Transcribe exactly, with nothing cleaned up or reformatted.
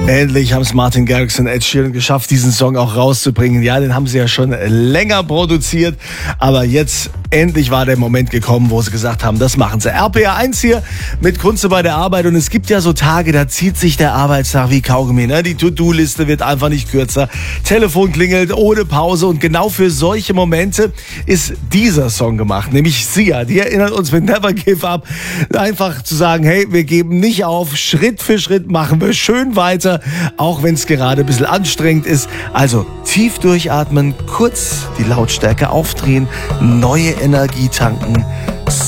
Endlich haben es Martin Garrix und Ed Sheeran geschafft, diesen Song auch rauszubringen. Ja, den haben sie ja schon länger produziert, aber jetzt endlich war der Moment gekommen, wo sie gesagt haben, das machen sie. R P R eins hier mit Kunze bei der Arbeit, und es gibt ja so Tage, da zieht sich der Arbeitstag wie Kaugummi. Ne? Die To-Do-Liste wird einfach nicht kürzer, Telefon klingelt ohne Pause, und genau für solche Momente ist dieser Song gemacht, nämlich Sia. Die erinnert uns mit Never Give Up, einfach zu sagen, hey, wir geben nicht auf, Schritt für Schritt machen wir schön weiter, auch wenn es gerade ein bisschen anstrengend ist. Also tief durchatmen, kurz die Lautstärke aufdrehen, neue Energie tanken.